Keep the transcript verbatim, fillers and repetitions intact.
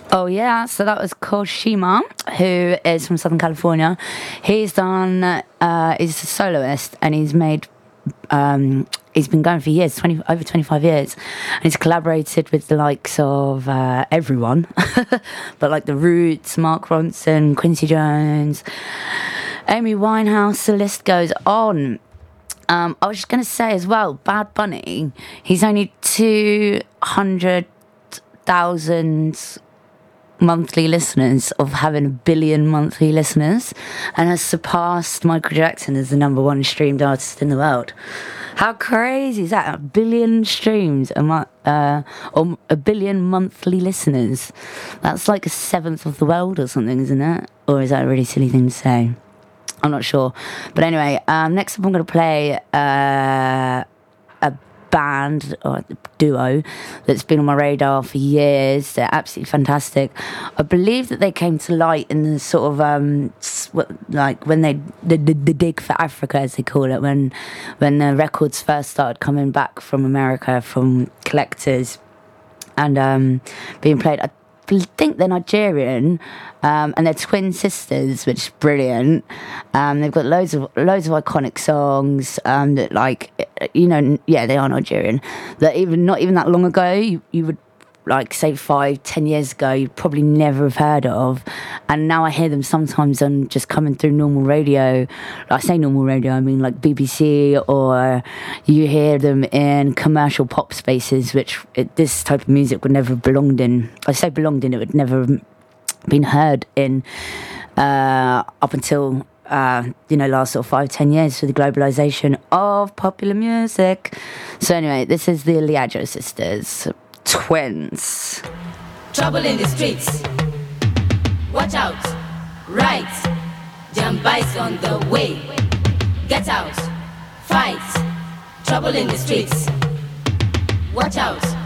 Oh yeah, so that was Koshima, who is from Southern California. He's done, uh, he's a soloist, and he's made, um, he's been going for years, twenty over twenty-five years, and he's collaborated with the likes of uh, everyone, but like The Roots, Mark Ronson, Quincy Jones, Amy Winehouse, the list goes on. Um, I was just going to say as well, Bad Bunny, he's only two hundred thousand monthly listeners of having a billion monthly listeners, and has surpassed Michael Jackson as the number one streamed artist in the world. How crazy is that? A billion streams a month, uh, or a billion monthly listeners. That's like a seventh of the world or something, isn't it? Or is that a really silly thing to say? I'm not sure. But anyway, um, next up I'm going to play uh, a band or a duo that's been on my radar for years. They're absolutely fantastic. I believe that they came to light in the sort of um like when they the, the, the dig for Africa, as they call it, when when the records first started coming back from America from collectors and um being played. I think they're Nigerian, um, and they're twin sisters, which is brilliant. Um, they've got loads of loads of iconic songs um, that, like, you know, yeah, they are Nigerian. That even not even that long ago, you, you would like say five, ten years ago, you'd probably never have heard of. And now I hear them sometimes on just coming through normal radio. I say normal radio, I mean like B B C, or you hear them in commercial pop spaces, which it, this type of music would never have belonged in. I say belonged in, it would never have been heard in uh, up until uh, you know, last sort of five, ten years for the globalization of popular music. So anyway, this is the Liaggio sisters. Twins. Trouble in the streets. Watch out. Right. Jambi's on the way. Get out. Fight. Trouble in the streets. Watch out.